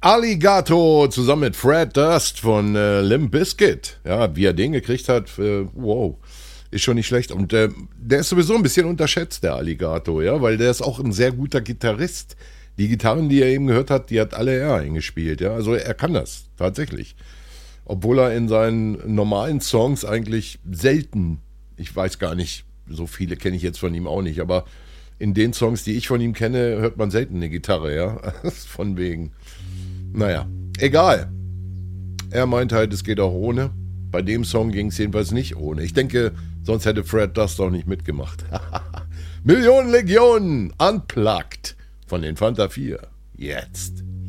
Alligator zusammen mit Fred Durst von Limp Bizkit. Ja, wie er den gekriegt hat, wow, ist schon nicht schlecht. Und der ist sowieso ein bisschen unterschätzt, der Alligator, ja, weil der ist auch ein sehr guter Gitarrist. Die Gitarren, die er eben gehört hat, die hat alle er eingespielt, ja. Also er kann das, tatsächlich. Obwohl er in seinen normalen Songs eigentlich selten, ich weiß gar nicht, so viele kenne ich jetzt von ihm auch nicht, aber in den Songs, die ich von ihm kenne, hört man selten eine Gitarre, ja. Von wegen. Naja, egal. Er meint halt, es geht auch ohne. Bei dem Song ging es jedenfalls nicht ohne. Ich denke, sonst hätte Fred Durst auch nicht mitgemacht. Millionen Legionen, unplugged von den Fanta 4. Jetzt.